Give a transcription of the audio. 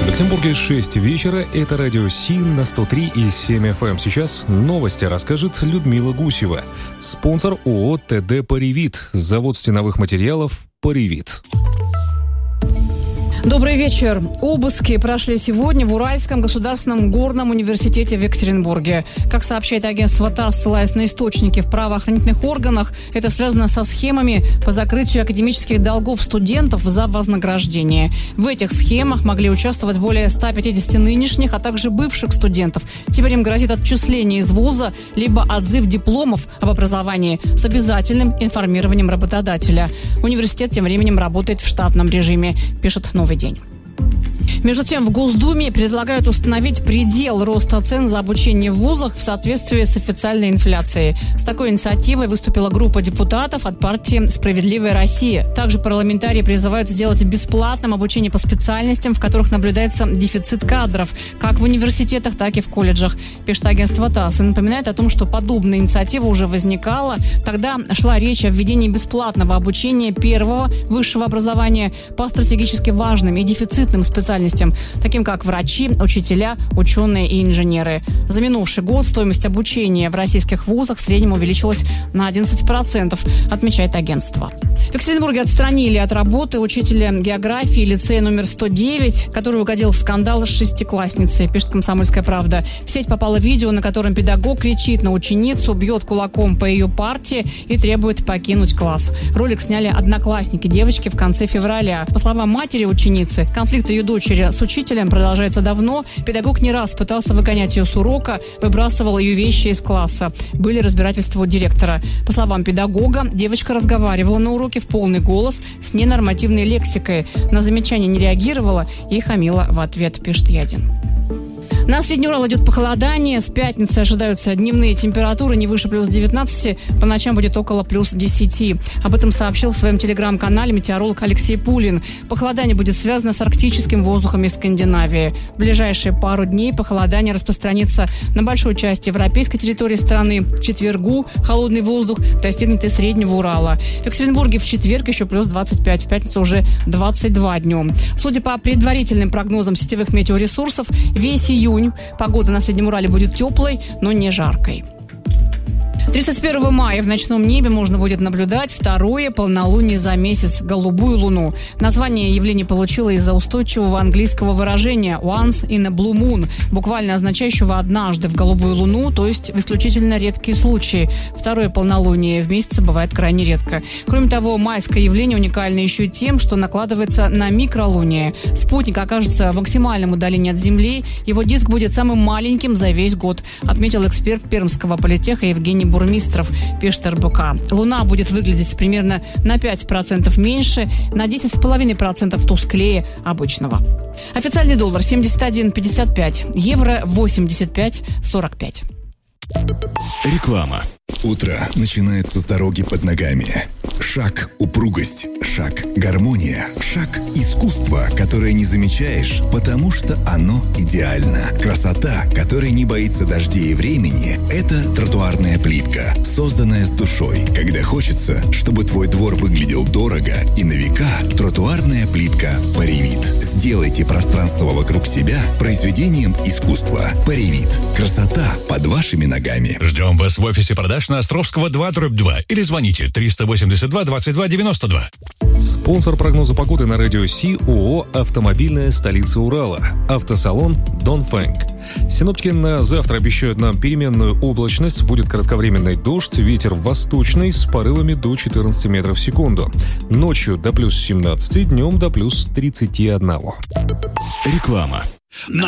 Екатеринбурге 6 вечера. Это радио СИН на 103,7 FM. Сейчас новости расскажет Людмила Гусева. Спонсор ООО ТД «Паривит». Завод стеновых материалов «Паривит». Добрый вечер. Обыски прошли сегодня в Уральском государственном горном университете в Екатеринбурге. Как сообщает агентство ТАСС, ссылаясь на источники в правоохранительных органах, это связано со схемами по закрытию академических долгов студентов за вознаграждение. В этих схемах могли участвовать более 150 нынешних, а также бывших студентов. Теперь им грозит отчисление из вуза, либо отзыв дипломов об образовании с обязательным информированием работодателя. Университет тем временем работает в штатном режиме, пишет «Новый день». Между тем, в Госдуме предлагают установить предел роста цен за обучение в вузах в соответствии с официальной инфляцией. С такой инициативой выступила группа депутатов от партии «Справедливая Россия». Также парламентарии призывают сделать бесплатным обучение по специальностям, в которых наблюдается дефицит кадров, как в университетах, так и в колледжах, пишет агентство ТАСС. И напоминает о том, что подобная инициатива уже возникала. Тогда шла речь о введении бесплатного обучения первого высшего образования по стратегически важным и дефицитным специальностям, таким как врачи, учителя, ученые и инженеры. За минувший год стоимость обучения в российских вузах в среднем увеличилась на 11%, отмечает агентство. В Екатеринбурге отстранили от работы учителя географии лицея номер 109, который угодил в скандал с шестиклассницей, пишет «Комсомольская правда». В сеть попало видео, на котором педагог кричит на ученицу, бьет кулаком по ее парте и требует покинуть класс. Ролик сняли одноклассники девочки в конце февраля. По словам матери ученицы, конфликт ее дочери с учителем продолжается давно. Педагог не раз пытался выгонять ее с урока, выбрасывал ее вещи из класса. Были разбирательства у директора. По словам педагога, девочка разговаривала на уроке в полный голос с ненормативной лексикой. На замечание не реагировала и хамила в ответ, пишет Ядин. На Средний Урал идет похолодание. С пятницы ожидаются дневные температуры не выше плюс 19, по ночам будет около плюс 10. Об этом сообщил в своем телеграм-канале метеоролог Алексей Пулин. Похолодание будет связано с арктическим воздухом из Скандинавии. В ближайшие пару дней похолодание распространится на большую часть европейской территории страны. К четвергу холодный воздух достигнет и Среднего Урала. В Екатеринбурге в четверг еще плюс 25, в пятницу уже 22 днем. Судя по предварительным прогнозам сетевых метеоресурсов, весь июнь погода на Среднем Урале будет теплой, но не жаркой. 31 мая в ночном небе можно будет наблюдать второе полнолуние за месяц – голубую луну. Название явление получило из-за устойчивого английского выражения «once in a blue moon», буквально означающего «однажды в голубую луну», то есть в исключительно редкие случаи. Второе полнолуние в месяце бывает крайне редко. Кроме того, майское явление уникально еще и тем, что накладывается на микролуние. Спутник окажется в максимальном удалении от Земли, его диск будет самым маленьким за весь год, отметил эксперт Пермского политеха Евгений Бурмистров, пишет РБК. Луна будет выглядеть примерно на 5% меньше, на 10,5% тусклее обычного. Официальный доллар 71,55, евро 85,45. Реклама. Утро начинается с дороги под ногами. Шаг – упругость, шаг – гармония, шаг – искусство, которое не замечаешь, потому что оно идеально. Красота, которая не боится дождей и времени – это тротуарная плитка, созданная с душой. Когда хочется, чтобы твой двор выглядел дорого и на века, тротуарная плитка «Паривит». Сделайте пространство вокруг себя произведением искусства. «Паривит». Красота под вашими ногами. Ждем вас в офисе продаж на Островского 2/2 или звоните 382 22 92. Спонсор прогноза погоды на радио Си ООО «Автомобильная столица Урала». Автосалон «Донфэнг». Синоптики на завтра обещают нам переменную облачность, будет кратковременный дождь, ветер восточный с порывами до 14 метров в секунду. Ночью до плюс 17, днем до плюс 31. Реклама. На